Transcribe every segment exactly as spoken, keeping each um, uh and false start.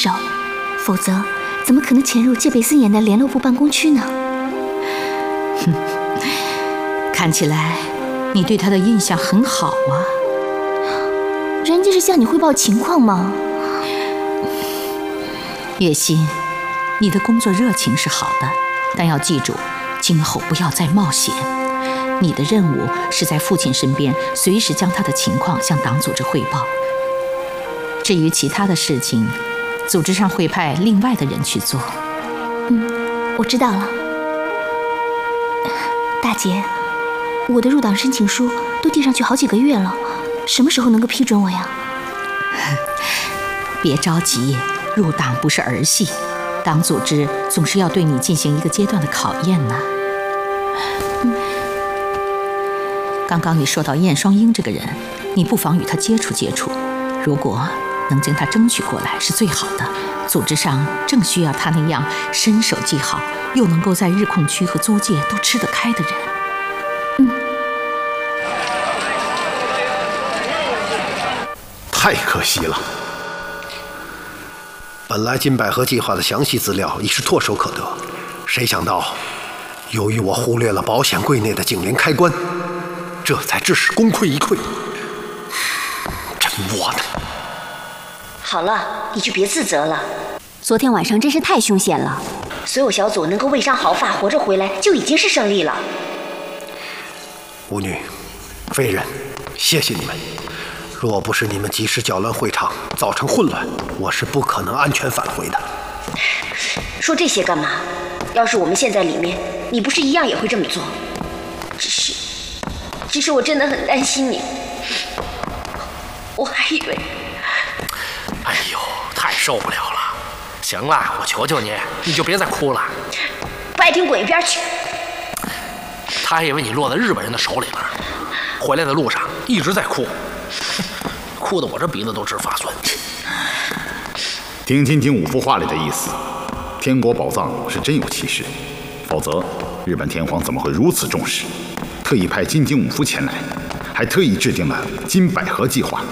手，否则怎么可能潜入戒备森严的联络部办公区呢？ 哼，看起来你对他的印象很好啊。 人家是向你汇报情况吗？ 叶欣，你的工作热情是好的，但要记住，今后不要再冒险。你的任务是在父亲身边，随时将他的情况向党组织汇报。至于其他的事情，组织上会派另外的人去做。 嗯，我知道了。大姐，我的入党申请书都递上去好几个月了，什么时候能够批准我呀？ 别着急，入党不是儿戏，党组织总是要对你进行一个阶段的考验呢。嗯，刚刚你说到燕双英这个人，你不妨与他接触接触，如果能将他争取过来是最好的。组织上正需要他那样身手既好，又能够在日控区和租界都吃得开的人。 嗯， 太可惜了。本来金百合计划的详细资料已是唾手可得，谁想到，由于我忽略了保险柜内的警铃开关，这才致使功亏一篑。真窝囊！ 好了，你就别自责了。 昨天晚上真是太凶险了。 所有小组能够未伤毫发活着回来，就已经是胜利了。 巫女、飞人，谢谢你们。若不是你们及时搅乱会场，造成混乱，我是不可能安全返回的。 说这些干嘛？要是我们现在里面，你不是一样也会这么做？只是，只是我真的很担心你。我还以为…… 哎呦，太受不了了！行了，我求求你，你就别再哭了。 不爱听滚一边去！ 他还以为你落在日本人的手里呢，回来的路上一直在哭。哭得我这鼻子都直发酸。 听金井五幅画里的意思，天国宝藏是真有其事，否则日本天皇怎么会如此重视，特意派金井五幅前来，还特意制定了金百合计划。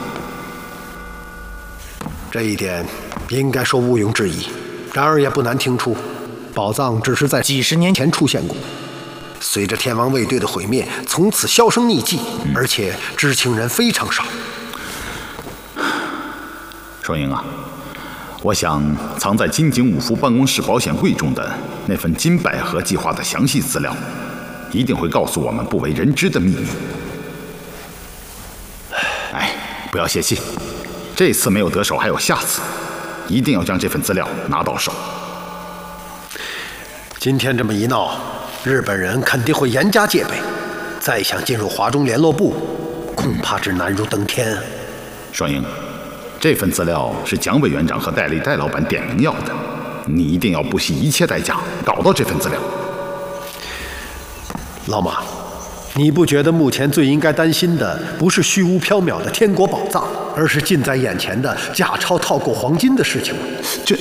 这一点应该说毋庸置疑。然而也不难听出，宝藏只是在几十年前出现过，随着天王卫队的毁灭，从此销声匿迹，嗯、而且知情人非常少。 双英啊，我想藏在金井五福办公室保险柜中的那份金百合计划的详细资料，一定会告诉我们不为人知的秘密。哎，不要泄气，这次没有得手，还有下次，一定要将这份资料拿到手。 今天这么一闹，日本人肯定会严加戒备，再想进入华中联络部，恐怕只难如登天。 双英，这份资料是蒋委员长和戴笠戴老板点名要的，你一定要不惜一切代价搞到这份资料。 老马，你不觉得目前最应该担心的不是虚无缥缈的天国宝藏，而是近在眼前的假钞套购黄金的事情吗？ 这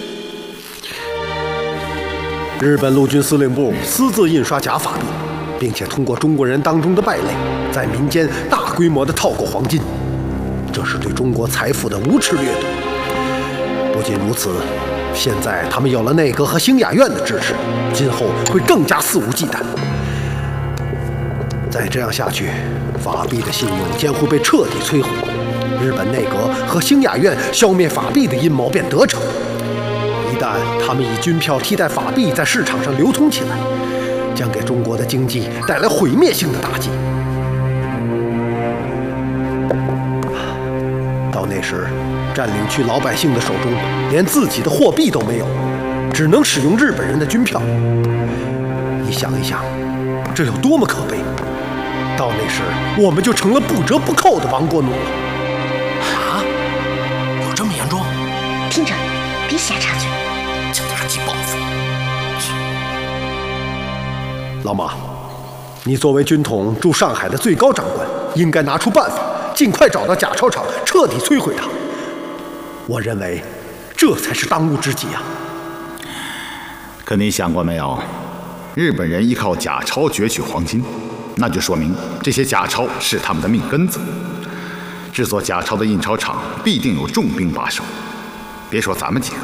日本陆军司令部私自印刷假法币，并且通过中国人当中的败类，在民间大规模的套购黄金，这是对中国财富的无耻掠夺。不仅如此，现在他们有了内阁和兴雅院的支持，今后会更加肆无忌惮。再这样下去，法币的信用将会被彻底摧毁，日本内阁和兴雅院消灭法币的阴谋便得逞。一旦他们以军票替代法币在市场上流通起来，将给中国的经济带来毁灭性的打击。到那时，占领区老百姓的手中连自己的货币都没有，只能使用日本人的军票。你想一想，这有多么可悲！到那时，我们就成了不折不扣的亡国奴了。 啊？有这么严重？ 听着，别瞎插嘴。 叫他记报复。 老马，你作为军统驻上海的最高长官，应该拿出办法，尽快找到假钞厂，彻底摧毁它。我认为，这才是当务之急啊！ 可你想过没有，日本人依靠假钞攫取黄金，那就说明这些假钞是他们的命根子。制作假钞的印钞厂必定有重兵把守。别说咱们几个，